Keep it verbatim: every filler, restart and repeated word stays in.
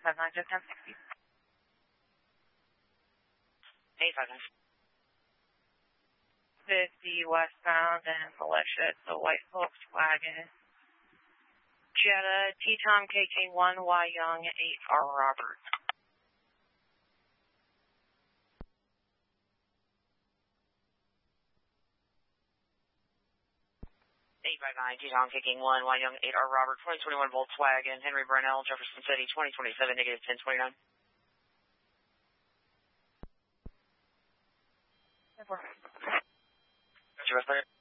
five nine, just ten sixty. eight five nine. fifty westbound and Militia. It's a white Volkswagen. Jetta, T-Tom K K one, Y Young, eight R Robert. eight five nine, T-Tom K K one, Y Young, eight R Robert, twenty twenty-one Volkswagen, Henry Brunel, Jefferson City, twenty twenty-seven, negative ten twenty-nine. ten four. What's your best player?